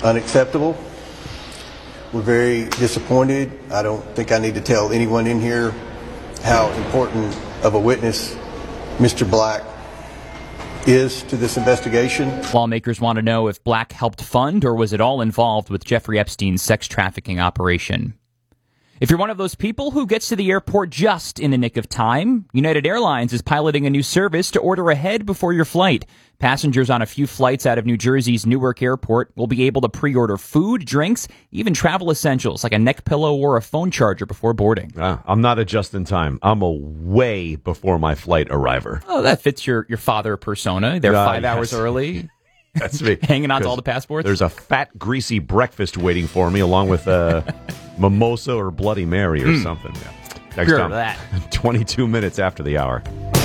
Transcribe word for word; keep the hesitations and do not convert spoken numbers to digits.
unacceptable. We're very disappointed. I don't think I need to tell anyone in here how important of a witness Mister Black is to this investigation. Lawmakers want to know if Black helped fund or was it all involved with Jeffrey Epstein's sex trafficking operation. If you're one of those people who gets to the airport just in the nick of time, United Airlines is piloting a new service to order ahead before your flight. Passengers on a few flights out of New Jersey's Newark Airport will be able to pre-order food, drinks, even travel essentials like a neck pillow or a phone charger before boarding. Uh, I'm not a just-in-time. I'm a way before my flight arriver. Oh, that fits your, your father persona. They're Uh, five yes. hours early. That's me. Hanging on to all the passports? There's a fat, greasy breakfast waiting for me, along with a mimosa or Bloody Mary or Mm. something. Yeah. Next Sure, time, that. twenty-two minutes after the hour.